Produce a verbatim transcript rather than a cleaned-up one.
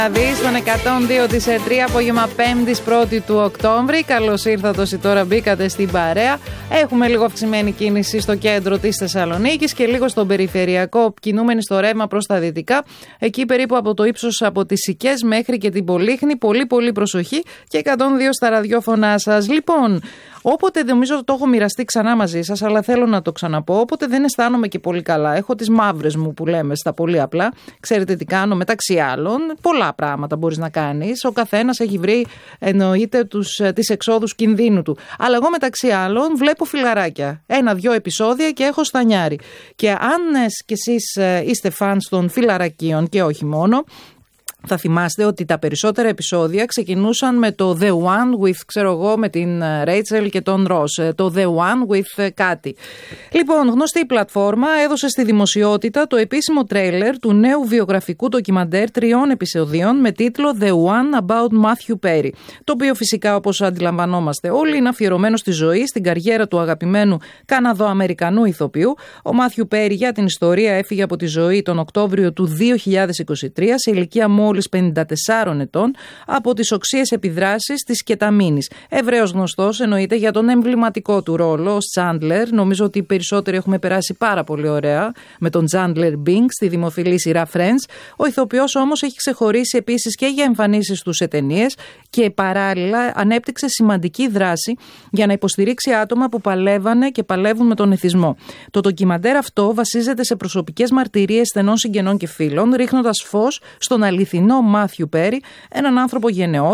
Δεις στον εκατόν δύο της τρία απόγευμα Πέμπτης πρώτη του Οκτώβρη. Καλώς ήρθατε όσοι τώρα μπήκατε στην παρέα. Έχουμε λίγο αυξημένη κίνηση στο κέντρο της Θεσσαλονίκης και λίγο στον περιφερειακό, κινούμενοι στο ρεύμα προς τα δυτικά. Εκεί περίπου από το ύψος από τις Σικές μέχρι και την Πολύχνη. Πολύ πολύ προσοχή και εκατόν δύο στα ραδιόφωνά σας. Λοιπόν, όποτε νομίζω το έχω μοιραστεί ξανά μαζί σας, αλλά θέλω να το ξαναπώ. Όποτε δεν αισθάνομαι και πολύ καλά, έχω τις μαύρες μου που λέμε στα πολύ απλά. Ξέρετε τι κάνω, μεταξύ άλλων, πολλά πράγματα μπορείς να κάνεις. Ο καθένας έχει βρει, εννοείται, τους, τις εξόδους κινδύνου του. Αλλά εγώ μεταξύ άλλων βλέπω φιλαράκια. Ένα-δυο επεισόδια και έχω στανιάρει. Και αν κι εσείς είστε φανς των φιλαρακίων και όχι μόνο, θα θυμάστε ότι τα περισσότερα επεισόδια ξεκινούσαν με το The One with, ξέρω εγώ, με την Rachel και τον Ross. Το The One with κάτι. Λοιπόν, γνωστή πλατφόρμα έδωσε στη δημοσιότητα το επίσημο τρέιλερ του νέου βιογραφικού ντοκιμαντέρ τριών επεισοδίων με τίτλο The One About Matthew Perry. Το οποίο φυσικά, όπως αντιλαμβανόμαστε όλοι, είναι αφιερωμένο στη ζωή, στην καριέρα του αγαπημένου Καναδοαμερικανού ηθοποιού. Ο Matthew Perry, για την ιστορία, έφυγε από τη ζωή τον Οκτώβριο του δύο χιλιάδες είκοσι τρία σε ηλικία μόλις πενήντα τεσσάρων ετών από τις οξείες επιδράσεις της κεταμίνης. Ευρέως γνωστός εννοείται για τον εμβληματικό του ρόλο ως Chandler. Νομίζω ότι οι περισσότεροι έχουμε περάσει πάρα πολύ ωραία με τον Chandler Bing στη δημοφιλή σειρά Friends. Ο ηθοποιός όμως έχει ξεχωρίσει επίσης και για εμφανίσεις του σε ταινίες και παράλληλα ανέπτυξε σημαντική δράση για να υποστηρίξει άτομα που παλεύανε και παλεύουν με τον εθισμό. Το ντοκιμαντέρ αυτό βασίζεται σε προσωπικές μαρτυρίες στενών συγγενών και φίλων, ρίχνοντας φως στον αληθινό Μάθιου Πέρι, έναν άνθρωπο γενναιόδωρο,